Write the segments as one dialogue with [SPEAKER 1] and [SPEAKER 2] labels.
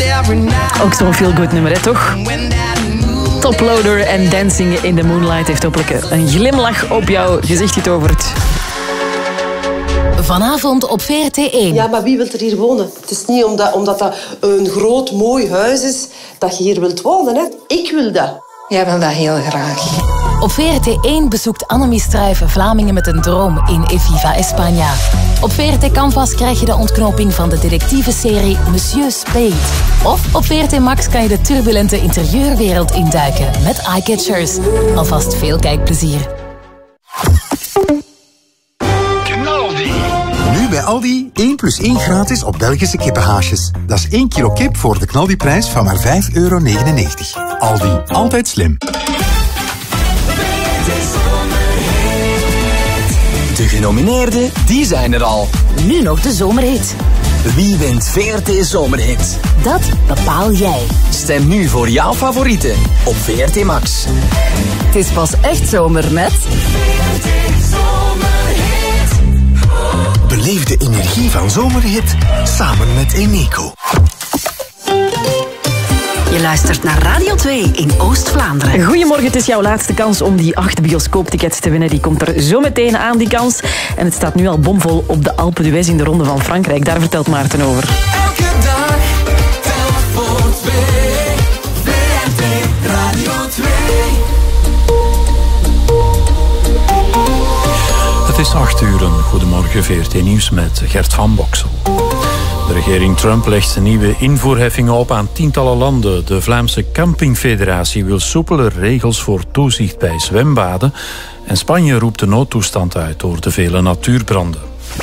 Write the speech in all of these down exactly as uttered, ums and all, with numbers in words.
[SPEAKER 1] Ook zo'n feel-good nummer, hè, toch? Toploader en Dancing in the Moonlight heeft hopelijk een glimlach op jouw gezicht getoverd.
[SPEAKER 2] Vanavond op V R T één.
[SPEAKER 3] Ja, maar wie wil er hier wonen? Het is niet omdat, omdat dat een groot, mooi huis is dat je hier wilt wonen. Hè? Ik wil dat.
[SPEAKER 4] Jij wil dat heel graag.
[SPEAKER 2] Op V R T één bezoekt Annemie Struijven Vlamingen met een droom in Eviva España. Op V R T Canvas krijg je de ontknoping van de detectievenserie Monsieur Spade. Of op V R T Max kan je de turbulente interieurwereld induiken met Eyecatchers. Alvast veel kijkplezier.
[SPEAKER 5] Nu bij Aldi één plus één gratis op Belgische kippenhaasjes. Dat is één kilo kip voor de knaldiprijs van maar vijf euro negenennegentig. Aldi, altijd slim.
[SPEAKER 6] De genomineerden, die zijn er al.
[SPEAKER 2] Nu nog de zomerhit.
[SPEAKER 6] Wie wint V R T Zomerhit?
[SPEAKER 2] Dat bepaal jij.
[SPEAKER 6] Stem nu voor jouw favorieten op V R T Max.
[SPEAKER 2] Het is pas echt zomer met...
[SPEAKER 5] Beleef de energie van Zomerhit samen met Eneco.
[SPEAKER 7] Je luistert naar Radio twee in Oost-Vlaanderen.
[SPEAKER 1] Goedemorgen, het is jouw laatste kans om die acht bioscooptickets te winnen. Die komt er zo meteen aan, die kans. En het staat nu al bomvol op de Alpe d'Huez in de Ronde van Frankrijk. Daar vertelt Maarten over.
[SPEAKER 8] Elke dag, telk voor twee. V R T Radio twee.
[SPEAKER 9] Het is acht uur. Goedemorgen, V R T Nieuws met Gert van Boksel. De regering Trump legt nieuwe invoerheffingen op aan tientallen landen. De Vlaamse Campingfederatie wil soepele regels voor toezicht bij zwembaden. En Spanje roept de noodtoestand uit door de vele natuurbranden.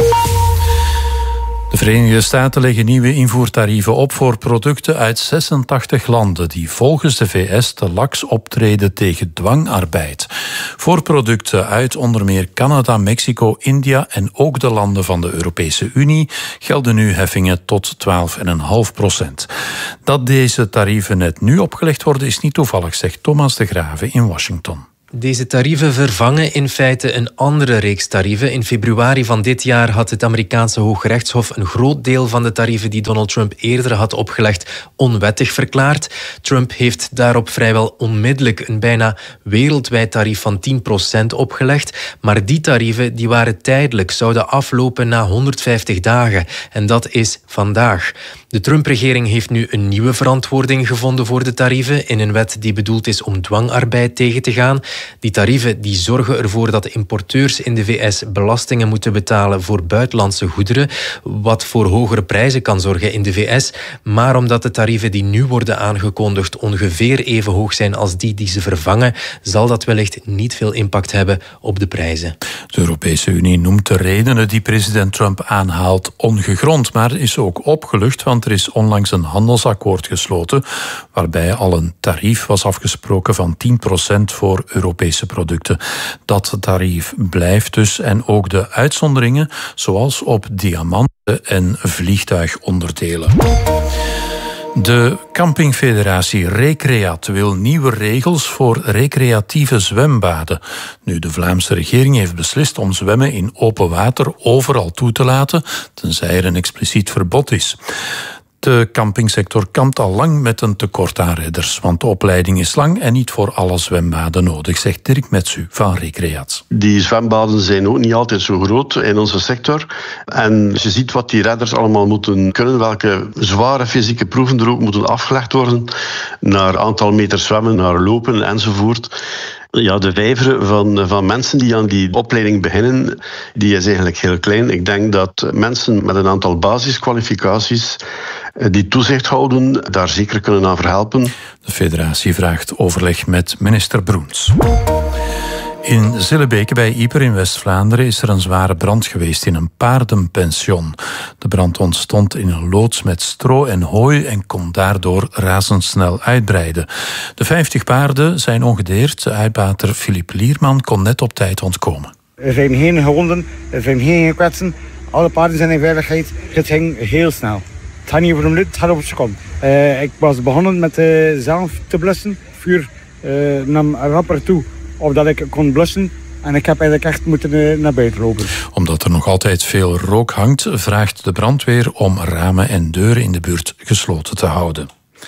[SPEAKER 9] De Verenigde Staten leggen nieuwe invoertarieven op voor producten uit zesentachtig landen die volgens de V S te laks optreden tegen dwangarbeid. Voor producten uit onder meer Canada, Mexico, India en ook de landen van de Europese Unie gelden nu heffingen tot twaalf komma vijf procent. Dat deze tarieven net nu opgelegd worden is niet toevallig, zegt Thomas de Grave in Washington.
[SPEAKER 10] Deze tarieven vervangen in feite een andere reeks tarieven. In februari van dit jaar had het Amerikaanse Hooggerechtshof een groot deel van de tarieven die Donald Trump eerder had opgelegd onwettig verklaard. Trump heeft daarop vrijwel onmiddellijk een bijna wereldwijd tarief van tien procent opgelegd. Maar die tarieven die waren tijdelijk, zouden aflopen na honderdvijftig dagen. En dat is vandaag. De Trump-regering heeft nu een nieuwe verantwoording gevonden voor de tarieven in een wet die bedoeld is om dwangarbeid tegen te gaan. Die tarieven die zorgen ervoor dat importeurs in de V S belastingen moeten betalen voor buitenlandse goederen, wat voor hogere prijzen kan zorgen in de V S. Maar omdat de tarieven die nu worden aangekondigd ongeveer even hoog zijn als die die ze vervangen, zal dat wellicht niet veel impact hebben op de prijzen.
[SPEAKER 9] De Europese Unie noemt de redenen die president Trump aanhaalt ongegrond, maar is ook opgelucht, want er is onlangs een handelsakkoord gesloten waarbij al een tarief was afgesproken van tien procent voor Europese producten. Dat tarief blijft dus en ook de uitzonderingen, zoals op diamanten en vliegtuigonderdelen. De Campingfederatie Recreat wil nieuwe regels voor recreatieve zwembaden. Nu, de Vlaamse regering heeft beslist om zwemmen in open water overal toe te laten, tenzij er een expliciet verbod is. De campingsector kampt al lang met een tekort aan redders, want de opleiding is lang en niet voor alle zwembaden nodig, zegt Dirk Metsu van Recreat.
[SPEAKER 11] Die zwembaden zijn ook niet altijd zo groot in onze sector. En je ziet wat die redders allemaal moeten kunnen, welke zware fysieke proeven er ook moeten afgelegd worden, naar aantal meter zwemmen, naar lopen enzovoort. Ja, de vijver van, van mensen die aan die opleiding beginnen, die is eigenlijk heel klein. Ik denk dat mensen met een aantal basiskwalificaties die toezicht houden, daar zeker kunnen aan verhelpen.
[SPEAKER 9] De federatie vraagt overleg met minister Broens. In Zillebeke bij Ieper in West-Vlaanderen is er een zware brand geweest in een paardenpension. De brand ontstond in een loods met stro en hooi en kon daardoor razendsnel uitbreiden. De vijftig paarden zijn ongedeerd. Uitbater Filip Lierman kon net op tijd ontkomen.
[SPEAKER 12] Er zijn geen gewonden, er zijn geen gekwetsten. Alle paarden zijn in veiligheid. Het ging heel snel. Het gaat niet over een minuut, het gaat over een seconde. Uh, ik was begonnen met uh, zelf te blussen. Vuur uh, nam rapper toe of dat ik kon blussen. En ik heb eigenlijk echt moeten uh, naar buiten lopen.
[SPEAKER 9] Omdat er nog altijd veel rook hangt, vraagt de brandweer om ramen en deuren in de buurt gesloten te houden.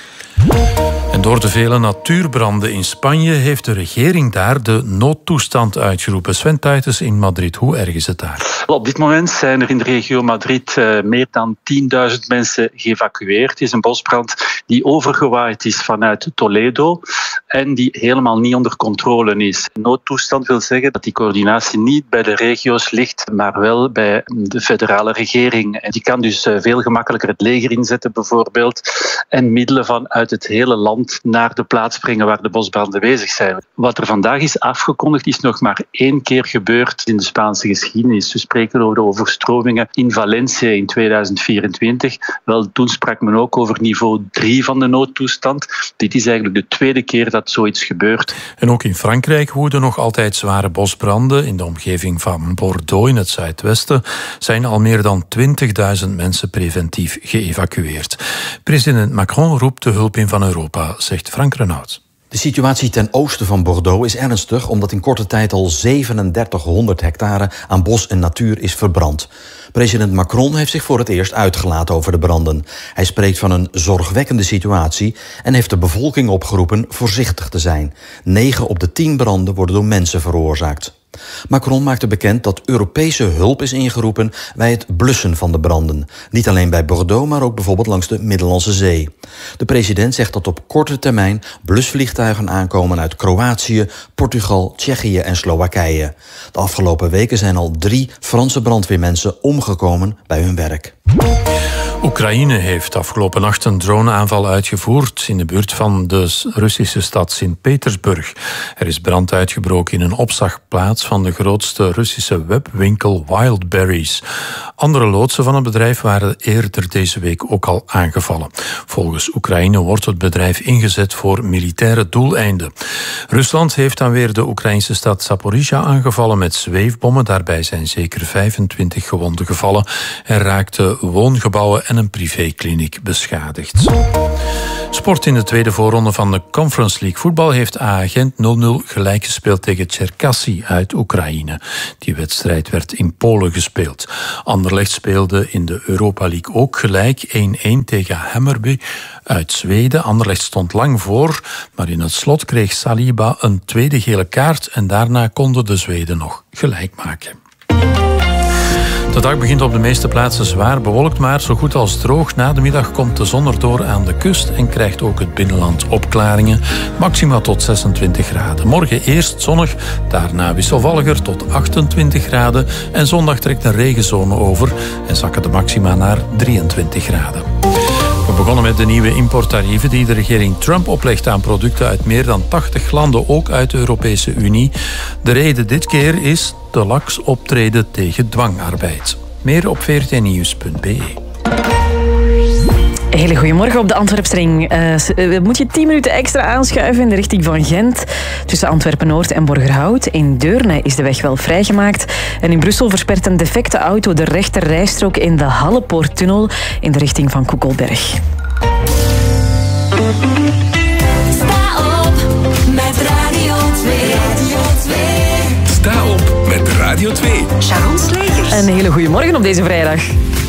[SPEAKER 9] En door de vele natuurbranden in Spanje heeft de regering daar de noodtoestand uitgeroepen. Sven Tuytens in Madrid, hoe erg is het daar?
[SPEAKER 13] Op dit moment zijn er in de regio Madrid uh, meer dan tienduizend mensen geëvacueerd. Het is een bosbrand die overgewaaid is vanuit Toledo en die helemaal niet onder controle is. Noodtoestand wil zeggen dat die coördinatie niet bij de regio's ligt, maar wel bij de federale regering. En die kan dus uh, veel gemakkelijker het leger inzetten bijvoorbeeld en middelen vanuit het hele land naar de plaats brengen waar de bosbranden bezig zijn. Wat er vandaag is afgekondigd is nog maar één keer gebeurd in de Spaanse geschiedenis. We spreken over de overstromingen in Valencia in tweeduizend vierentwintig. Wel, toen sprak men ook over niveau drie van de noodtoestand. Dit is eigenlijk de tweede keer dat zoiets gebeurt.
[SPEAKER 9] En ook in Frankrijk woeden nog altijd zware bosbranden. In de omgeving van Bordeaux in het zuidwesten zijn al meer dan twintigduizend mensen preventief geëvacueerd. President Macron roept de hulp in van Europa, zegt Frank Renaud.
[SPEAKER 14] De situatie ten oosten van Bordeaux is ernstig omdat in korte tijd al zevenendertighonderd hectare aan bos en natuur is verbrand. President Macron heeft zich voor het eerst uitgelaten over de branden. Hij spreekt van een zorgwekkende situatie en heeft de bevolking opgeroepen voorzichtig te zijn. Negen op de tien branden worden door mensen veroorzaakt. Macron maakte bekend dat Europese hulp is ingeroepen bij het blussen van de branden. Niet alleen bij Bordeaux, maar ook bijvoorbeeld langs de Middellandse Zee. De president zegt dat op korte termijn blusvliegtuigen aankomen uit Kroatië, Portugal, Tsjechië en Slowakije. De afgelopen weken zijn al drie Franse brandweermensen omgekomen bij hun werk.
[SPEAKER 9] Oekraïne heeft afgelopen nacht een droneaanval uitgevoerd in de buurt van de Russische stad Sint-Petersburg. Er is brand uitgebroken in een opslagplaats van de grootste Russische webwinkel Wildberries. Andere loodsen van het bedrijf waren eerder deze week ook al aangevallen. Volgens Oekraïne wordt het bedrijf ingezet voor militaire doeleinden. Rusland heeft dan weer de Oekraïnse stad Zaporizhia aangevallen met zweefbommen. Daarbij zijn zeker vijfentwintig gewonden gevallen en raakten woongebouwen en een privékliniek beschadigd. Sport in de tweede voorronde van de Conference League voetbal heeft A A Gent nul nul gelijk gespeeld tegen Cherkasy uit Oekraïne. Die wedstrijd werd in Polen gespeeld. Anderlecht speelde in de Europa League ook gelijk één één tegen Hammarby uit Zweden. Anderlecht stond lang voor, maar in het slot kreeg Saliba een tweede gele kaart en daarna konden de Zweden nog gelijk maken. De dag begint op de meeste plaatsen zwaar bewolkt, maar zo goed als droog. Na de middag komt de zon erdoor aan de kust en krijgt ook het binnenland opklaringen. Maxima tot zesentwintig graden. Morgen eerst zonnig, daarna wisselvalliger tot achtentwintig graden. En zondag trekt een regenzone over en zakken de maxima naar drieëntwintig graden. We begonnen met de nieuwe importtarieven die de regering Trump oplegt aan producten uit meer dan tachtig landen, ook uit de Europese Unie. De reden dit keer is de laks optreden tegen dwangarbeid. Meer op v r t nieuws punt b e.
[SPEAKER 1] Hele goedemorgen op de Antwerpsring. Uh, moet je tien minuten extra aanschuiven in de richting van Gent. Tussen Antwerpen-Noord en Borgerhout. In Deurne is de weg wel vrijgemaakt. En in Brussel verspert een defecte auto de rechter rijstrook in de Hallepoorttunnel in de richting van Koekelberg.
[SPEAKER 8] Sta op met Radio twee. Radio twee.
[SPEAKER 15] Sta op met Radio twee.
[SPEAKER 1] Sharon Slegers. Een hele goede morgen op deze vrijdag.